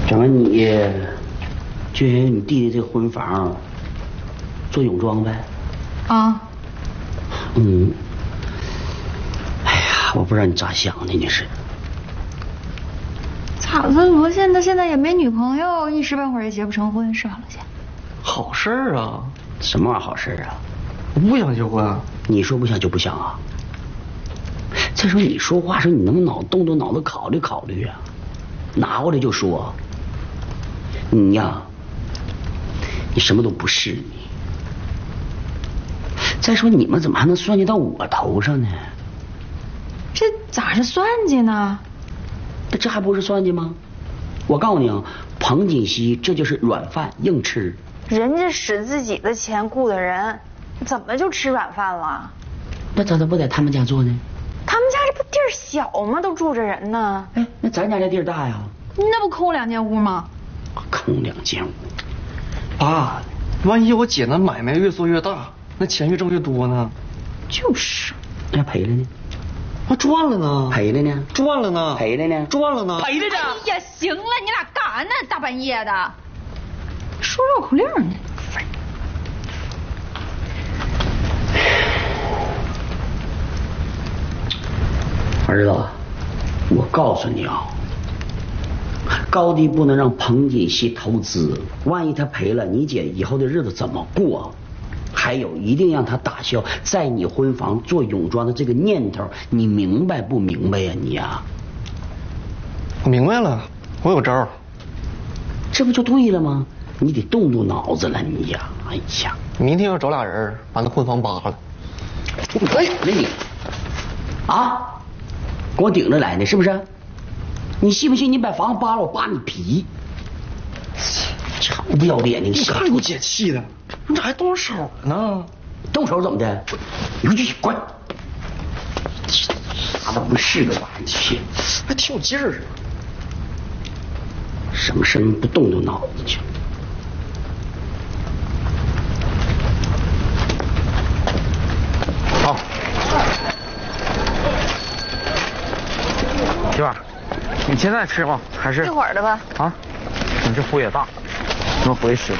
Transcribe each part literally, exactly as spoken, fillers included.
整个你就用你弟弟这个婚房做泳装呗？ 啊。 嗯。哎呀，我不知道你咋想的，你是。 咋了？罗宪他现在也没女朋友，一时半会儿也结不成婚，是吧，罗宪？ 好事儿啊！ 什么玩意儿好事啊？ 我不想结婚啊！ 你说不想就不想啊？再说你说话时候，你能不能脑动动脑子考虑考虑啊？拿过来就说，你呀，你什么都不是你。再说你们怎么还能算计到我头上呢？ 这咋是算计呢？ 那这还不是算计吗？我告诉你啊，彭锦熙这就是软饭硬吃。 人家使自己的钱雇的人，怎么就吃软饭了？ 那咋的不在他们家做呢？ 他们家这不地儿小吗？都住着人呢。 哎，那咱家这地儿大呀。 那不空两间屋吗？ 空两间屋。 爸，万一我姐那买卖越做越大，那钱越挣越多呢？ 就是。 那赔了呢？ 我赚了呢。 赔了呢？ 赚了呢。 赔了呢？ 赚了呢。 赔了呢。 哎呀，行了，你俩干啥呢？大半夜的，说绕口令呢。 儿子，我告诉你啊，高低不能让彭锦熙投资，万一他赔了，你姐以后的日子怎么过？还有，一定让他打消在你婚房做泳装的这个念头，你明白不明白呀？你呀， 我明白了，我有招。 这不就对了吗？你得动动脑子了，你呀！哎呀， 明天要找俩人把那婚房扒了。 哎，那你啊？给我顶着来呢，是不是？你信不信？你把房子扒了，我扒你皮！臭不要脸的！ 你看你姐气的，你咋还动手呢？ 动手怎么的？你快去滚！啥都不是个玩意儿，去！ 还挺有劲儿。 什么事儿不动动脑子去？ 好。媳妇儿，你现在吃吗？还是一会儿的吧？ 啊，你这火也大，能回去吃。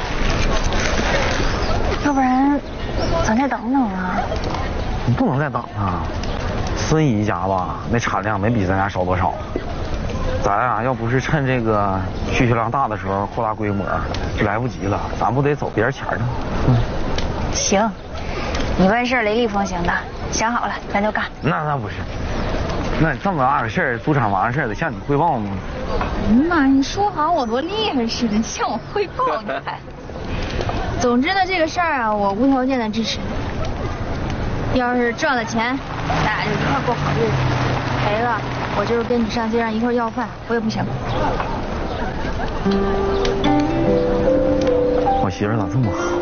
要不然咱再等等啊？ 你不能再等啊！孙姨家吧，那产量没比咱家少多少。咱俩要不是趁这个需求量大的时候扩大规模，就来不及了。咱不得走别人钱呢？嗯。 行，你问事雷厉风行的，想好了咱就干。 那那不是。那这么大个事儿，租厂完事儿得向你汇报吗？ 妈，你说好像我多厉害似的，向我汇报你还。总之呢，这个事儿啊，我无条件的支持你。要是赚了钱，咱俩就一块过好日子；赔了，我就是跟你上街上一块要饭，我也不嫌苦。 我媳妇咋这么好？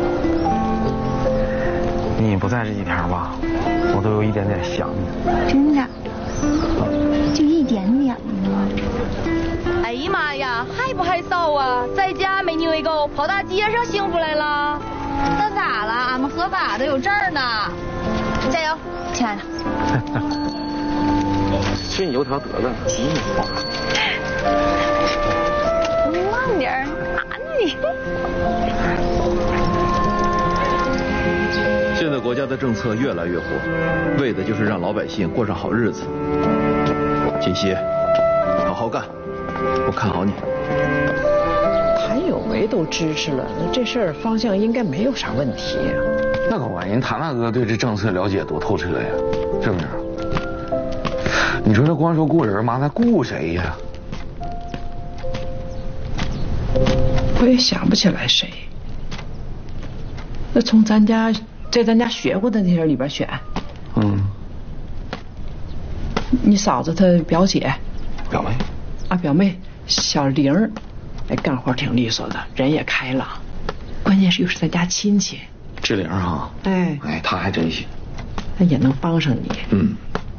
你不在这几天吧，我都有一点点想你。 真的？就一点点吗？ 哎呀妈呀，害不害臊啊？在家没牛一狗，跑大街上幸福来了。 那咋了？俺们合法的有证呢。加油，亲爱的。 吃你油条得了，急你话。 慢点，难你。 现在国家的政策越来越火，为的就是让老百姓过上好日子。锦溪，好好干，我看好你。 谭有为都支持了，那这事儿方向应该没有啥问题呀。 那可不，人谭大哥对这政策了解多透彻呀，是不是？你说这光说雇人，妈那雇谁呀？ 我也想不起来谁。那从咱家在咱家学过的那些里边选。 嗯。 你嫂子她表姐。 表妹。 啊，表妹小玲儿，哎，干活挺利索的，人也开朗，关键是又是咱家亲戚。 志玲哈。 哎。 哎，她还真行。 她也能帮上你。 嗯。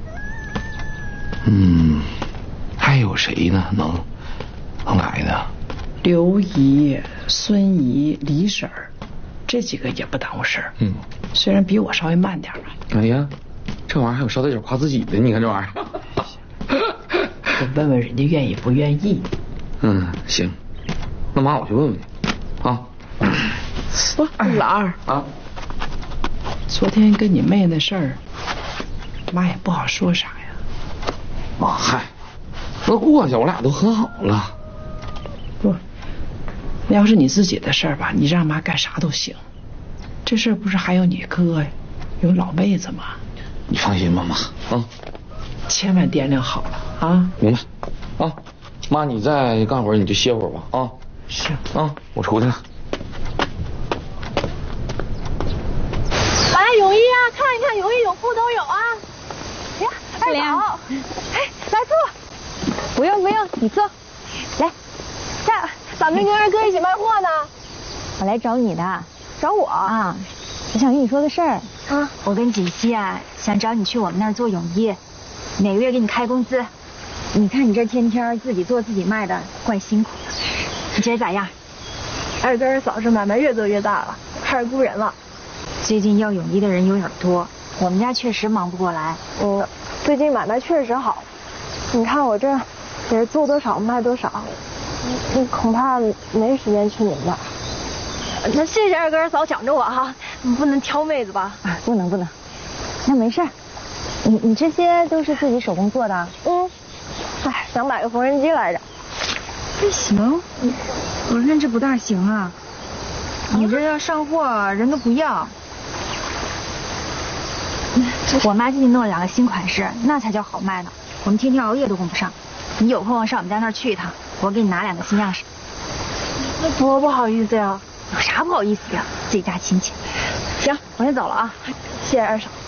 嗯，还有谁呢？能能来的？ 刘姨、孙姨、李婶儿，这几个也不耽误事儿。 嗯， 虽然比我稍微慢点吧。 哎呀，这玩意儿还有捎带脚夸自己的，你看这玩意儿。 我问问人家愿意不愿意。 嗯，行。 那妈，我去问问你，啊。 不，老二啊， 昨天跟你妹那事儿，妈也不好说啥呀。 妈嗨，那过去我俩都和好了。 不，那要是你自己的事儿吧，你让妈干啥都行。这事儿不是还有你哥呀，有老妹子吗？ 你放心吧，妈啊， 千万掂量好了啊。 明白。啊，妈，你再干会儿你就歇会儿吧啊。 是啊，我出去了。 来泳衣啊，看一看泳衣泳裤都有啊。哎呀，二宝，哎，来坐。 不用不用，你坐。来， 这咋没跟二哥一起卖货呢？ 我来找你的。 找我啊？我想跟你说个事儿啊。 我跟锦溪啊，想找你去我们那儿做泳衣，每个月给你开工资。你看你这天天自己做自己卖的，怪辛苦的。你觉得咋样？ 二哥二嫂这买卖越做越大了，开始雇人了。 最近要泳衣的人有点多，我们家确实忙不过来。 嗯，最近买卖确实好，你看我这也是做多少卖多少，嗯，恐怕没时间去你们那儿。那谢谢二哥二嫂想着我哈，你不能挑妹子吧？ 啊，不能不能，那没事儿。你你这些都是自己手工做的？ 嗯。哎，想买个缝纫机来着。 不行，我看这不大行啊。你这要上货，人都不要。我妈最近弄了两个新款式，那才叫好卖呢。我们天天熬夜都供不上。你有空上我们家那儿去一趟，我给你拿两个新样式。 那多不好意思呀。 有啥不好意思的？自己家亲戚。 行，我先走了啊，谢谢二嫂。